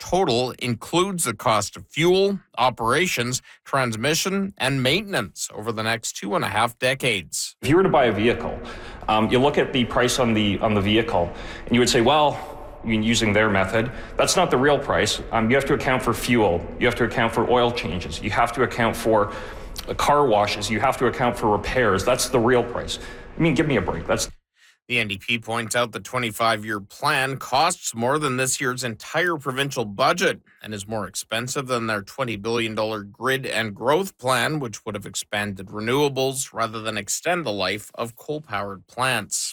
total includes the cost of fuel, operations, transmission, and maintenance over the next 2.5 decades. If you were to buy a vehicle, you look at the price on the vehicle, and you would say, well, using their method, that's not the real price. You have to account for fuel. You have to account for oil changes. You have to account for car washes. You have to account for repairs. That's the real price. Give me a break. The NDP points out the 25-year plan costs more than this year's entire provincial budget and is more expensive than their $20 billion grid and growth plan, which would have expanded renewables rather than extend the life of coal-powered plants.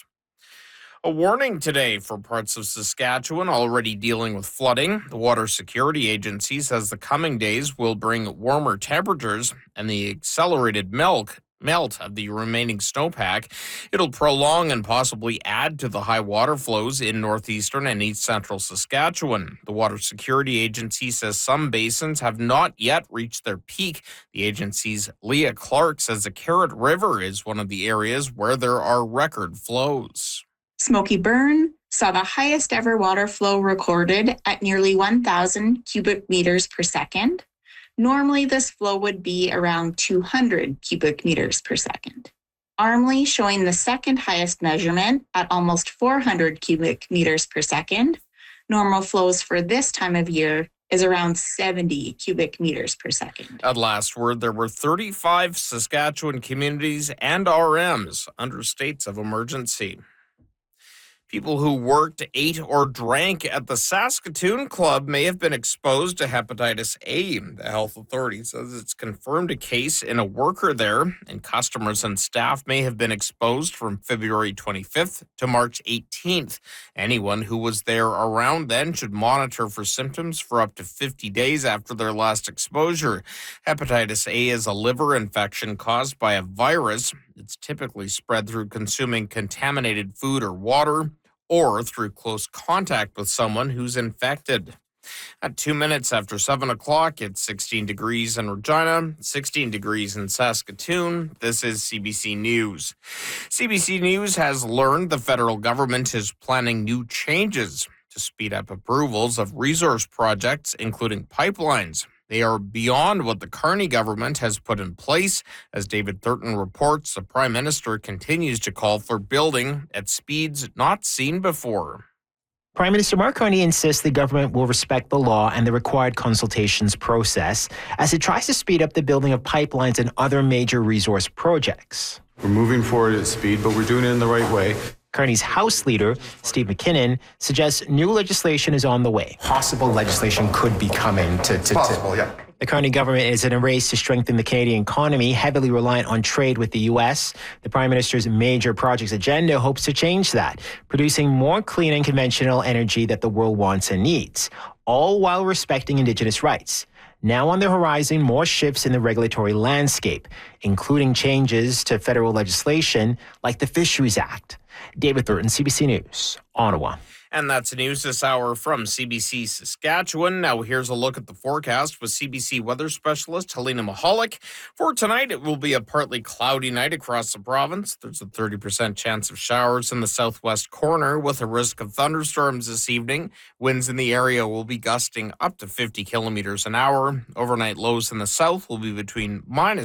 A warning today for parts of Saskatchewan already dealing with flooding. The Water Security Agency says the coming days will bring warmer temperatures and the accelerated melt of the remaining snowpack. It'll prolong and possibly add to the high water flows in northeastern and east central Saskatchewan. The Water Security Agency says some basins have not yet reached their peak. The agency's Leah Clark says the Carrot River is one of the areas where there are record flows. Smoky Burn saw the highest ever water flow recorded at nearly 1,000 cubic meters per second. Normally, this flow would be around 200 cubic meters per second. Armley showing the second highest measurement at almost 400 cubic meters per second. Normal flows for this time of year is around 70 cubic meters per second. At last word, there were 35 Saskatchewan communities and RMs under states of emergency. People who worked, ate, or drank at the Saskatoon Club may have been exposed to hepatitis A. The health authority says it's confirmed a case in a worker there, and customers and staff may have been exposed from February 25th to March 18th. Anyone who was there around then should monitor for symptoms for up to 50 days after their last exposure. Hepatitis A is a liver infection caused by a virus. It's typically spread through consuming contaminated food or water, or through close contact with someone who's infected. At 2 minutes after 7 o'clock, it's 16 degrees in Regina, 16 degrees in Saskatoon. This is CBC News. CBC News has learned the federal government is planning new changes to speed up approvals of resource projects, including pipelines. They are beyond what the Carney government has put in place. As David Thurton reports, the Prime Minister continues to call for building at speeds not seen before. Prime Minister Mark Carney insists the government will respect the law and the required consultations process as it tries to speed up the building of pipelines and other major resource projects. We're moving forward at speed, but we're doing it in the right way. Carney's House Leader, Steve McKinnon, suggests new legislation is on the way. Possible legislation could be coming to yeah. The Carney government is in a race to strengthen the Canadian economy, heavily reliant on trade with the U.S. The Prime Minister's major projects agenda hopes to change that, producing more clean and conventional energy that the world wants and needs, all while respecting Indigenous rights. Now on the horizon, more shifts in the regulatory landscape, including changes to federal legislation like the Fisheries Act. David Thurton, CBC News, Ottawa. And that's the news this hour from CBC Saskatchewan. Now here's a look at the forecast with CBC weather specialist Helena Mahalik. For tonight, it will be a partly cloudy night across the province. There's a 30% chance of showers in the southwest corner with a risk of thunderstorms this evening. Winds in the area will be gusting up to 50 kilometers an hour. Overnight lows in the south will be between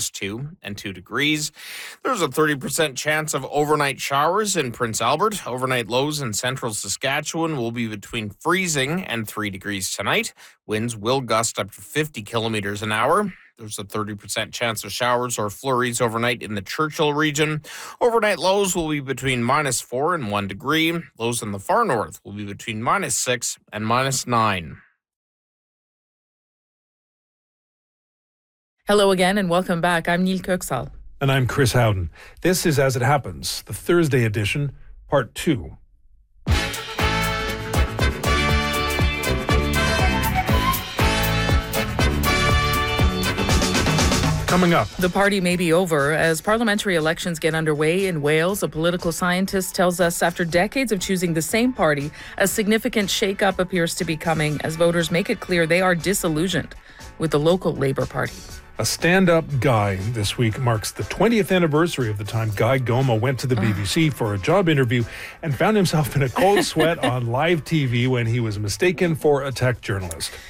-2 and 2 degrees. There's a 30% chance of overnight showers in Prince Albert. Overnight lows in central Saskatchewan will be between freezing and 3 degrees tonight. Winds will gust up to 50 kilometers an hour. There's a 30% chance of showers or flurries overnight in the Churchill region. Overnight lows will be between -4 and 1 degree. Lows in the far north will be between -6 and -9. Hello again and welcome back. I'm Neil Kirksall. And I'm Chris Howden. This is As It Happens, the Thursday edition, part 2. Coming up. The party may be over. As parliamentary elections get underway in Wales, a political scientist tells us after decades of choosing the same party, a significant shake-up appears to be coming as voters make it clear they are disillusioned with the local Labour Party. A stand-up guy this week marks the 20th anniversary of the time Guy Goma went to the BBC for a job interview and found himself in a cold sweat on live TV when he was mistaken for a tech journalist.